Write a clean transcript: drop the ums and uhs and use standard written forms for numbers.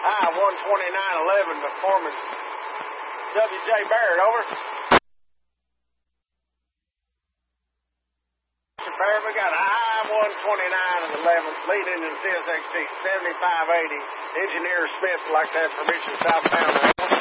I-12911 performance. W.J. Barrett, over. Barrett, we got I-129 and 11, leading into CSXT 7580. Engineer Smith would like to have permission southbound.